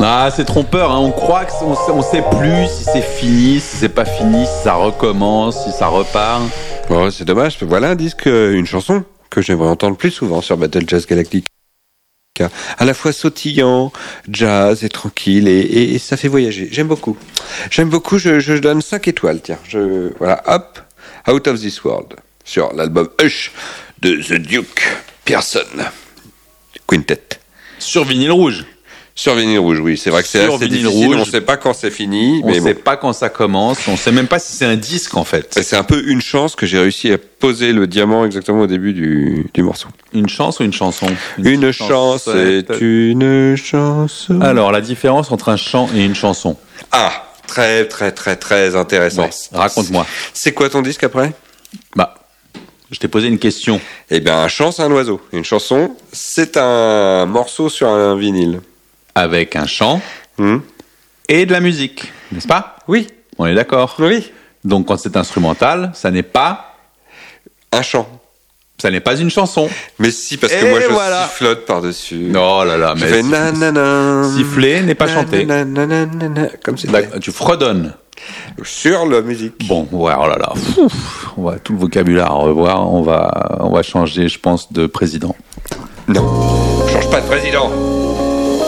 Ah, c'est trompeur, hein. On croit on sait plus si c'est fini, si c'est pas fini, si ça recommence, si ça repart. Oh, c'est dommage, voilà un disque, une chanson que j'aimerais entendre plus souvent sur Battle Jazz Galactique. À la fois sautillant, jazz et tranquille, et ça fait voyager. J'aime beaucoup, je donne 5 étoiles, tiens. Voilà, hop, Out of This World, sur l'album Hush de The Duke Pearson Quintet. Sur vinyle rouge. Sur vinyle rouge, oui, c'est vrai que c'est Sur assez vinyle difficile, rouge. on sait pas quand c'est fini. On mais sait bon. pas quand ça commence, on sait même pas si c'est un disque en fait. Et c'est un peu une chance que j'ai réussi à poser le diamant exactement au début du morceau. Une chance ou une chanson? Une chance, c'est une chance. Alors, la différence entre un chant et une chanson. Ah, très très très très intéressant. Ouais, raconte-moi. C'est quoi ton disque après? Bah, je t'ai posé une question. Eh bien, un chant, c'est un oiseau. Une chanson, c'est un morceau sur un vinyle. Avec un chant et de la musique, n'est-ce pas? Oui. On est d'accord? Oui. Donc, quand c'est instrumental, ça n'est pas Un chant. Ça n'est pas une chanson. Mais si, parce que Et moi, je voilà. sifflote par-dessus. Oh là là, Je mais fais nanana. siffler n'est pas chanter. Nanana, comme c'était. D'accord, tu fredonnes. Sur la musique. Bon, ouais, oh là là. On va tout le vocabulaire revoir. On va changer, je pense, de président. Non. On change pas de président.